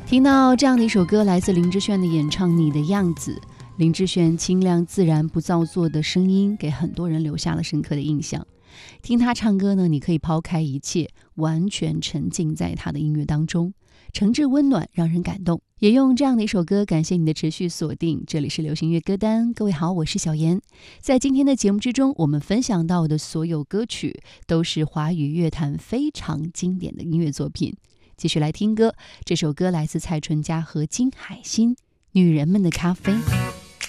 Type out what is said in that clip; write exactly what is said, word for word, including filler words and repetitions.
听到这样的一首歌，来自林志炫的演唱《你的样子》。林志炫清亮自然不造作的声音给很多人留下了深刻的印象。听他唱歌呢，你可以抛开一切，完全沉浸在他的音乐当中，诚挚温暖，让人感动。也用这样的一首歌感谢你的持续锁定，这里是流行乐歌单。各位好，我是小妍。在今天的节目之中，我们分享到的所有歌曲都是华语乐坛非常经典的音乐作品。继续来听歌，这首歌来自蔡淳佳和金海心，《女人们的咖啡》。